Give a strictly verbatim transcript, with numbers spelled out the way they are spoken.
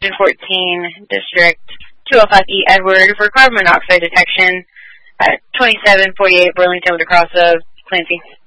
Section fourteen, District two oh five E Edward for carbon monoxide detection at twenty-seven forty-eight Burlington with a cross of Clancy.